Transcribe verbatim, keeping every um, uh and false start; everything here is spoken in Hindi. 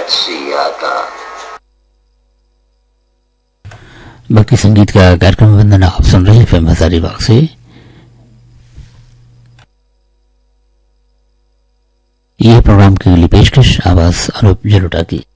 सिया का। भक्ति संगीत का कार्यक्रम वंदना आप सुन रहे हैं एफएम हजारीबाग से। यह प्रोग्राम के लिए पेशकश आवाज अनूप जलोटा की।